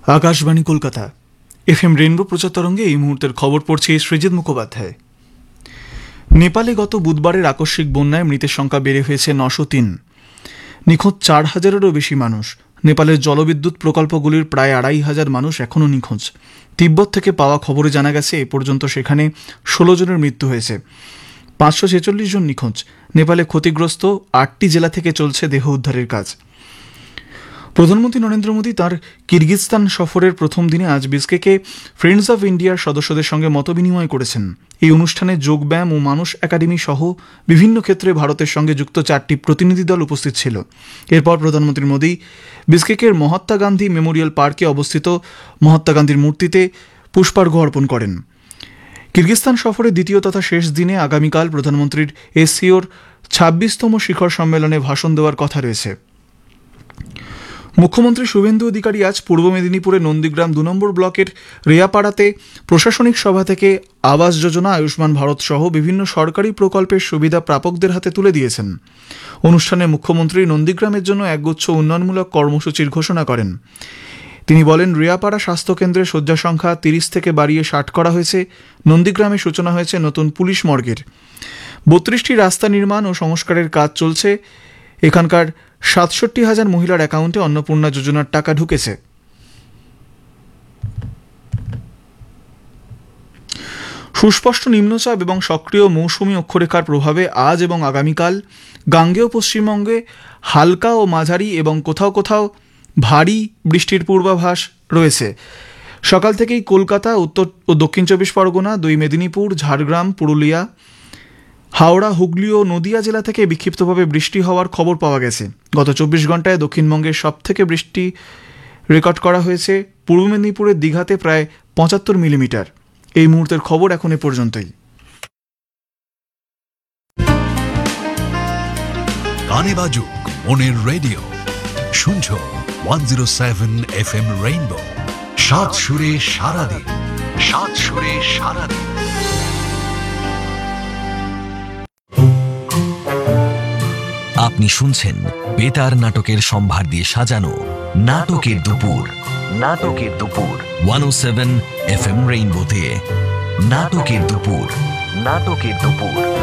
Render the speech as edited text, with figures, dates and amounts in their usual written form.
Akashvani Kolkata FM rainbow প্রচার তরঙ্গে এই মুহূর্তের খবর পড়ছে সৃজিত মুখোপাধ্যায়। নেপালে গত বুধবারের আকস্মিক বন্যায় মৃতের সংখ্যা বেড়ে হয়েছে 903। নিখোঁজ 4000-এরও বেশি মানুষ। নেপালের জলবিদ্যুৎ প্রকল্পগুলির প্রায় 2500 মানুষ এখনও নিখোঁজ। তিব্বত থেকে পাওয়া খবরে জানা গেছে এ পর্যন্ত সেখানে 16 জনের মৃত্যু হয়েছে, 546 জন নিখোঁজ। নেপালে ক্ষতিগ্রস্ত 8টি জেলা থেকে চলছে দেহ উদ্ধারের কাজ। প্রধানমন্ত্রী নরেন্দ্র মোদী তাঁর কিরগিজস্তান সফরের প্রথম দিনে আজ বিশকেকে ফ্রেন্ডস অব ইন্ডিয়ার সদস্যদের সঙ্গে মতবিনিময় করেছেন। এই অনুষ্ঠানে যোগব্যায়াম ও মানুষ একাডেমি সহ বিভিন্ন ক্ষেত্রে ভারতের সঙ্গে যুক্ত 4টি প্রতিনিধি দল উপস্থিত ছিল। এরপর প্রধানমন্ত্রী মোদী বিশকেকের মহাত্মা গান্ধী মেমোরিয়াল পার্কে অবস্থিত মহাত্মা গান্ধীর মূর্তিতে পুষ্পার্ঘ্য অর্পণ করেন। কিরগিজস্তান সফরের দ্বিতীয় তথা শেষ দিনে আগামীকাল প্রধানমন্ত্রীর এসসিওর 26তম শিখর সম্মেলনে ভাষণ দেওয়ার কথা রয়েছে। মুখ্যমন্ত্রী শুভেন্দু অধিকারী আজ পূর্ব মেদিনীপুরে নন্দীগ্রাম 2 নম্বর ব্লকের রেয়াপাড়াতে প্রশাসনিক সভা থেকে আবাস যোজনা, আয়ুষ্মান ভারত সহ বিভিন্ন সরকারি প্রকল্পের সুবিধা প্রাপকদের হাতে তুলে দিয়েছেন। অনুষ্ঠানে মুখ্যমন্ত্রী নন্দীগ্রামের জন্য একগুচ্ছ উন্নয়নমূলক কর্মসূচির ঘোষণা করেন। তিনি বলেন, রেয়াপাড়া স্বাস্থ্যকেন্দ্রের শয্যা সংখ্যা 30 থেকে বাড়িয়ে 60 করা হয়েছে। নন্দীগ্রামে সূচনা হয়েছে নতুন পুলিশ মর্গের। 32টি রাস্তা নির্মাণ ও সংস্কারের কাজ চলছে। এখানকার 67,000 মহিলার অ্যাকাউন্টে অন্নপূর্ণা যোজনার টাকা ঢুকেছে। সুস্পষ্ট নিম্নচাপ এবং সক্রিয় মৌসুমী অক্ষরেখার প্রভাবে আজ এবং আগামীকাল গাঙ্গেয় পশ্চিমবঙ্গে হালকা ও মাঝারি এবং কোথাও কোথাও ভারী বৃষ্টির পূর্বাভাস রয়েছে। সকাল থেকেই কলকাতা, উত্তর ও দক্ষিণ 24 পরগনা, 2 মেদিনীপুর, ঝাড়গ্রাম, পুরুলিয়া, হাওড়া, হুগলি ও নদিয়া জেলা থেকে বিক্ষিপ্তভাবে বৃষ্টি হওয়ার খবর পাওয়া গেছে। গত 24 ঘন্টায় দক্ষিণবঙ্গের সবথেকে বৃষ্টি রেকর্ড করা হয়েছে পূর্ব মেদিনীপুরের দীঘাতে প্রায় 75 মিলিমিটার। এই মুহূর্তের খবর এখন এ পর্যন্তই। গানে বাজুক মনের রেডিও, শুনছো 107 FM রেইনবো। 7 সুরে সারাদিন, 7 সুরে সারাদিন। আপনি শুনছেন বেতার নাটকের সম্ভার দিয়ে সাজানো নাটকের দুপুর। নাটকের দুপুর 107 FM রেইনবোতে। নাটকের দুপুর, নাটকের দুপুর।